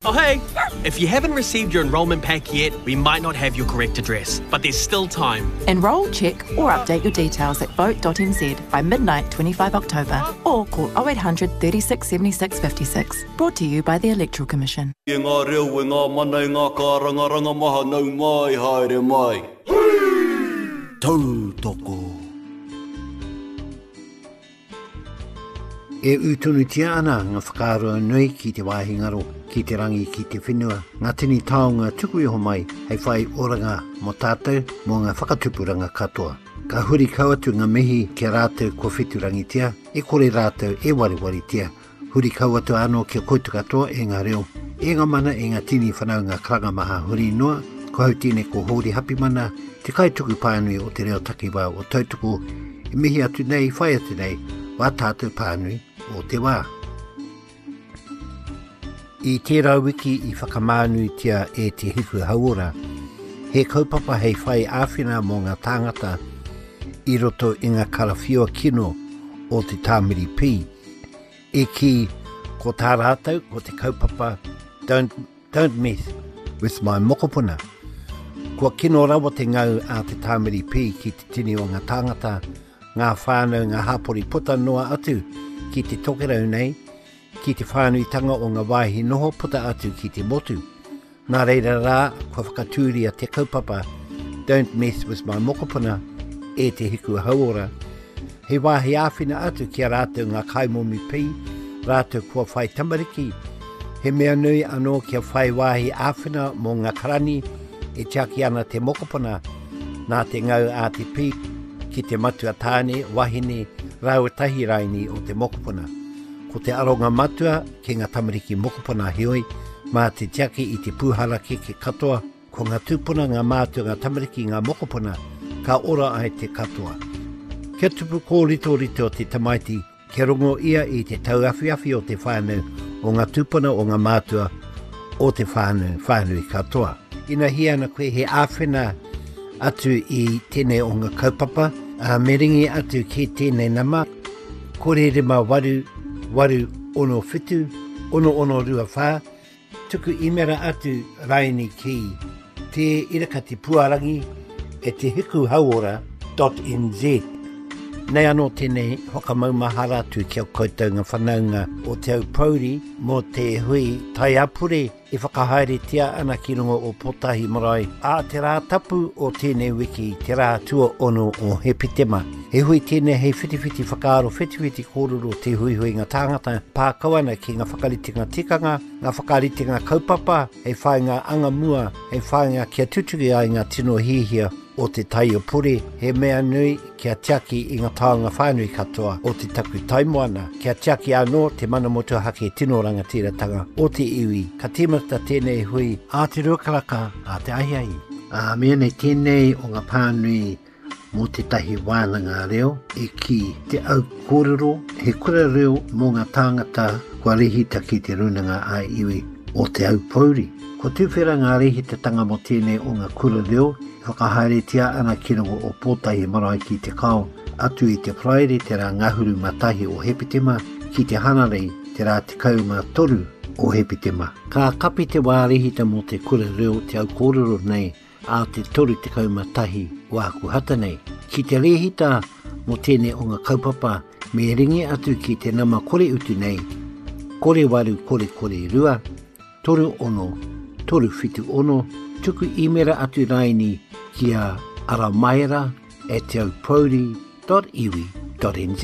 Oh, hey! If you haven't received your enrolment pack yet, we might not have your correct address, but there's still time. Enrol, check or update your details at vote.nz by midnight 25 October or call 0800 36 76 56. Brought to you by the Electoral Commission. Tautoko. E utunutia ana ngā whakaroa nui ki te wāhingaro, ki te rangi ki te whenua. Ngā tini taonga tuku iho mai, hei whai oranga mo tātou mō ngā whakatupuranga katoa. Ka huri kauatu ngā mihi kia rātou kua whetu rangitia, e kore rātou e wariwari tia. Huri kauatu anō kia koitu katoa e ngā reo. E ngā mana e ngā tini whanau ngā kranga maha huri noa, ko hau tine ko hori hapi mana, te kai tuku pānui o te reo takiwa o tautuku, e mihi atu nei, whai atu nei, wā tātou pānui o te wā. I tērā wiki i whakamānui tia e te hiku hauora, he kaupapa hei whai āwhina mō ngā tāngata i roto i ngā karawhio kino o te tāmiri pī. E ki ko tā rātou, ko te kaupapa, don't mess with my mokopuna. Kua kino rawa te ngau a te tāmiri pī ki te tini o ngā tāngata, ngā whānau, ngā hapori puta noa atu, ki te tokerau nei, ki te whānuitanga o ngā wāhi noho puta atu ki te motu. Nā reira rā, kua whakatūria te kaupapa, don't mess with my mokopuna, e te hiku hauora. He wāhi āwhina atu kia rātou ngā kaimomi pī, rātou kua whai tamariki. He mea nui anō kia whai wāhi āwhina mō ngā karani, e tiaki ana te mokopuna, nā te ngau a te pī, ki te matua tāne, wahine, rauatahi raini o te mokopuna. Ko te aronga matua ki ngā tamariki mokopuna hioi, mā te tiaki i te pūhara ke katoa, ko ngā tūpuna ngā mātua ngā tamariki ngā mokopuna, ka ora ai te katoa. Kia tupu ko rito rito te tamaiti, kia rongo ia i te tauawhiawhi o te whānau o ngā tūpuna o ngā mātua o te whānau katoa. Ina hiana koe he āwhina atu i tēnei o ngā kaupapa, me ringi atu ki tēnei nama, kore rima waru ono whitu, ono rua whā, tuku imera atu raini ki te irakati puarangi e te hiku hauora.nz. Nei anō tēnei hokamau tu kia koutou ngā whanaunga o te au pauri mō te hui tai apure e whakahaere tia ana ki rungo o Potahi Marae. A te rā tapu o tēnei wiki, te rā tua ono o Hepitema. He hui tēnei hei whitiwhiti whakaaro, whitiwhiti kōrero te hui ngā tāngata pākawana ki ngā whakaritinga tikanga, ngā whakaritinga kaupapa, hei whai ngā anga mua, hei whai ngā kia tutuki ai ngā tino hihia o te tai o pure, he mea nui kia tiaki i ngā tāonga whānui katoa o te taku taimoana, kia tiaki anō te mana motu hake tino rangatiratanga o te iwi, ka tīmata tēnei hui a te ruakaraka, a te ahiahi. Mea nei tēnei o ngā pānui mō te tahi wānanga reo, e ki te au kōrero, he kura reo mō ngā tāngata kua rehita ki te runanga a iwi o te au pauri. Ko tūwhera ngā rehitatanga mo tēnei o ngā kura reo, whakahaere tia ana ki rungo o Potahi Marae ki te kao, atu i te praere te rā ngahuru matahi o Hepitema, ki te hanarei te rā te kauma toru o Hepitema. Ka kapi te wā rehita mo te kura reo te au kōrero nei, a te toru te kauma tahi wāku hata nei. Ki te rehita mo tēnei o ngā kaupapa, me ringi atu ki te nama kore utu nei, kore waru kore rua, toru ono, toru whitu ono, tuku imera atu raini kia aramaera e te au pauri.iwi.nz.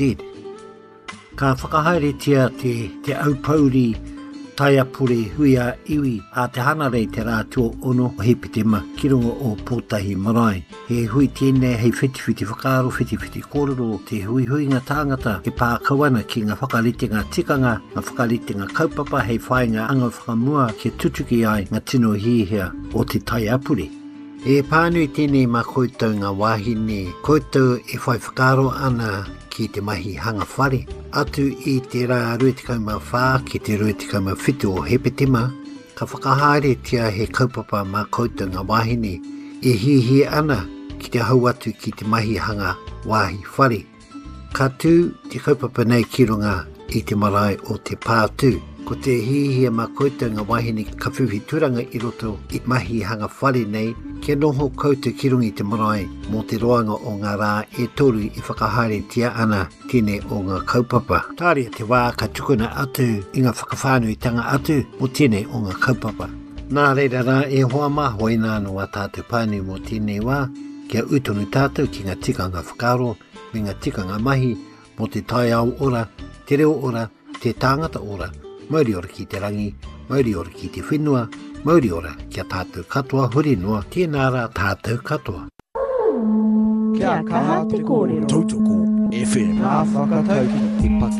Ka whakahaere tia te au pauri tai apure huia iwi a te hanarei te rātua ono o Hepitema ki rungo o Potahi Marae. He hui tēnei hei whitiwhiti whakaaro, whitiwhiti kōrero, te hui ngā tāngata ke pākawana ki ngā whakaritenga tikanga, ngā whakaritenga kaupapa hei whainga anga whakamua ke tutuki ai ngā tino hihia o te tai apure. E pānui tēnei mā koutou ngā wāhine, koutou e whai whakaaro ana ki te mahi hanga whare, atu i te rā 24 ki te 27 o Hepitema, ka whakahaere tia he kaupapa mā koutou ngā wāhine, e hihi ana ki te hau atu ki te mahi hanga wāhi whare. Ka tū te kaupapa nei ki runga i te marae o te pātū. Ko te hihia mā koutou ngā wahine ka whiwhi turanga I roto I mahi hanga whare nei, kia noho koutou ki rungi te marae mō te roanga o ngā rā e toru I whakahare tia ana tine o ngā kaupapa. Tāria te wā ka tukuna atu I ngā whakawhānuitanga atu mō tine o ngā kaupapa. Nā reira rā e hoa mā hoi nāno a tātou pānu mō tine wā, kia utonu tātou ki ngā tikanga whakaro, me ngā tikanga mahi mō te tai au ora, te reo ora, te tāngata ora, mauri ora ki te rangi, mauri ora ki te whenua, mauri ora kia tātou katoa huri noa, tēnā rā tātou katoa. Kia kaha te kōrero. Tautoko FM. Nā whakatau ki te paki.